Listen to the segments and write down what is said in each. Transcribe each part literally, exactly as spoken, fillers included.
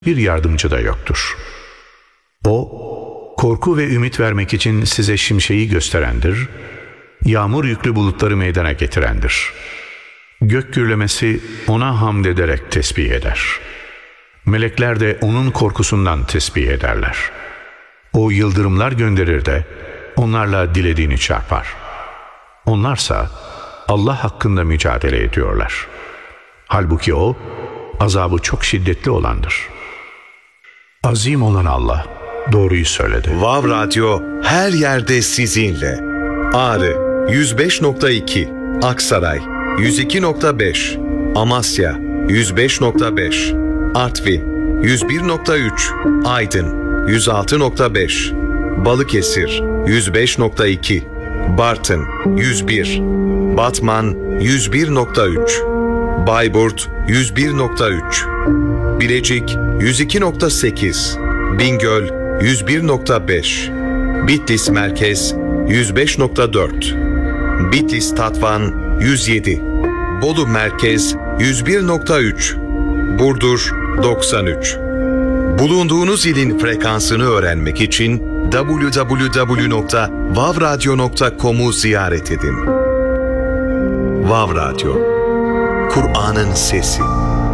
bir yardımcı da yoktur. O, korku ve ümit vermek için size şimşeği gösterendir, yağmur yüklü bulutları meydana getirendir. Gök gürlemesi ona hamd ederek tesbih eder. Melekler de onun korkusundan tesbih ederler. O yıldırımlar gönderir de onlarla dilediğini çarpar. Onlarsa Allah hakkında mücadele ediyorlar. Halbuki o, azabı çok şiddetli olandır. Azim olan Allah doğruyu söyledi. Vav Radyo her yerde sizinle. Ağrı yüz beş nokta iki, Aksaray yüz iki nokta beş, Amasya yüz beş nokta beş, Artvin yüz bir nokta üç, Aydın yüz altı nokta beş, Balıkesir yüz beş nokta iki, Bartın yüz bir, Batman yüz bir nokta üç, Bayburt yüz bir nokta üç, Bilecik yüz iki nokta sekiz, Bingöl yüz bir nokta beş, Bitlis Merkez yüz beş nokta dört, Bitlis Tatvan yüz yedi, Bolu Merkez yüz bir nokta üç, Burdur doksan üç. Bulunduğunuz ilin frekansını öğrenmek için double-u double-u double-u nokta vav radyo nokta com'u ziyaret edin. Vav Radyo, Kur'an'ın sesi.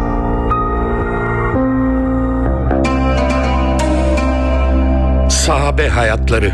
Sahabe hayatları.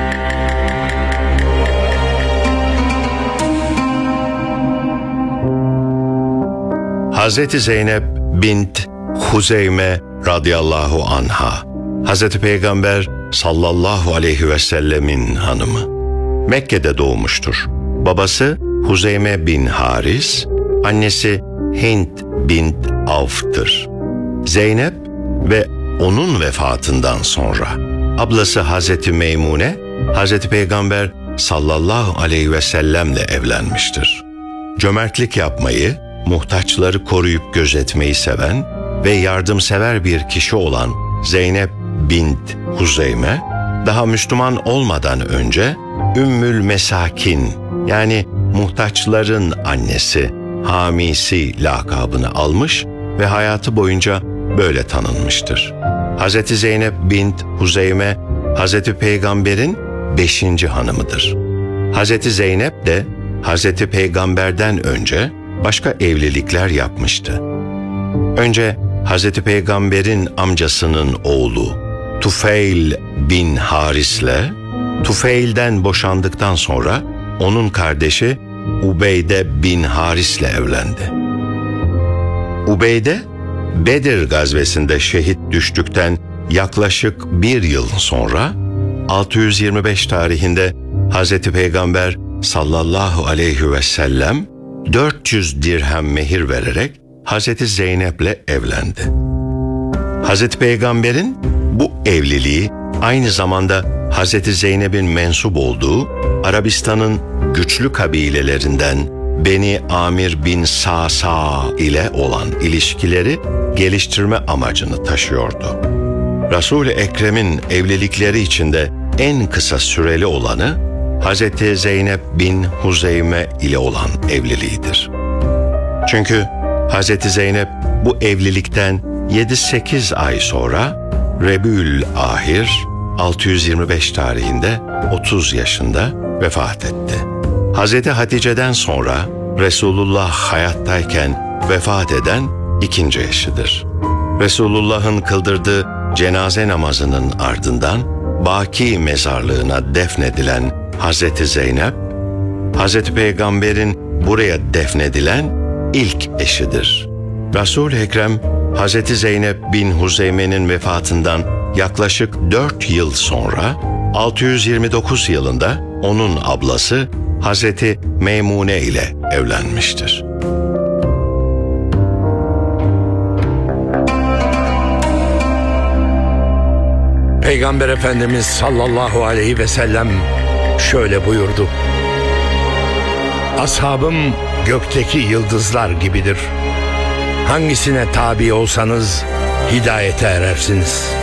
Hazreti Zeynep bint Huzeyme radıyallahu anha, Hazreti Peygamber sallallahu aleyhi ve sellemin hanımı. Mekke'de doğmuştur. Babası Huzeyme bin Haris, annesi Hint bint Avf'tır. Zeynep ve onun vefatından sonra ablası Hazreti Meymune, Hazreti Peygamber sallallahu aleyhi ve sellemle evlenmiştir. Cömertlik yapmayı, muhtaçları koruyup gözetmeyi seven ve yardımsever bir kişi olan Zeynep bint Huzeyme, daha Müslüman olmadan önce Ümmül Mesakin, yani muhtaçların annesi, hamisi lakabını almış ve hayatı boyunca böyle tanınmıştır. Hazreti Zeynep bint Huzeyme, Hazreti Peygamber'in beşinci hanımıdır. Hazreti Zeynep de Hazreti Peygamber'den önce başka evlilikler yapmıştı. Önce Hazreti Peygamber'in amcasının oğlu Tufeil bin Haris'le, Tufeil'den boşandıktan sonra onun kardeşi Ubeyde bin Haris'le evlendi. Ubeyde, Bedir gazvesinde şehit düştükten yaklaşık bir yıl sonra altı yüz yirmi beş tarihinde Hazreti Peygamber sallallahu aleyhi ve sellem dört yüz dirhem mehir vererek Hazreti Zeynep'le evlendi. Hazreti Peygamber'in bu evliliği aynı zamanda Hazreti Zeynep'in mensup olduğu Arabistan'ın güçlü kabilelerinden Beni Amir bin Sa'sa ile olan ilişkileri geliştirme amacını taşıyordu. Resul-i Ekrem'in evlilikleri içinde en kısa süreli olanı Hazreti Zeynep bin Huzeyme ile olan evliliğidir. Çünkü Hazreti Zeynep bu evlilikten yedi sekiz ay sonra Rebül Ahir altı yüz yirmi beş tarihinde otuz yaşında vefat etti. Hazreti Hatice'den sonra Resulullah hayattayken vefat eden ikinci eşidir. Resulullah'ın kıldırdığı cenaze namazının ardından Baki mezarlığına defnedilen Hazreti Zeynep, Hazreti Peygamber'in buraya defnedilen ilk eşidir. Resul-i Ekrem, Hazreti Zeynep bin Huzeyme'nin vefatından yaklaşık dört yıl sonra altı yüz yirmi dokuz yılında onun ablası Hazreti Meymune ile evlenmiştir. Peygamber Efendimiz sallallahu aleyhi ve sellem şöyle buyurdu: Ashabım gökteki yıldızlar gibidir. Hangisine tabi olsanız hidayete erersiniz.